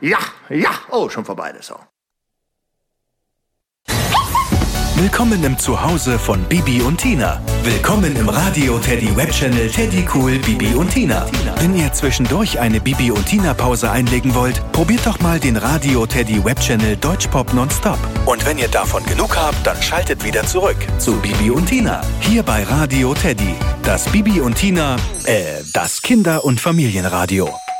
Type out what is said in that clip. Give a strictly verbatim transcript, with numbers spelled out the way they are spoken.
ja, ja. Oh, schon vorbei, der Song. Willkommen im Zuhause von Bibi und Tina. Willkommen im Radio Teddy Webchannel Teddy Cool Bibi und Tina. Wenn ihr zwischendurch eine Bibi und Tina Pause einlegen wollt, probiert doch mal den Radio Teddy Webchannel Deutschpop Nonstop. Und wenn ihr davon genug habt, dann schaltet wieder zurück zu Bibi und Tina. Hier bei Radio Teddy. Das Bibi und Tina, äh, das Kinder- und Familienradio.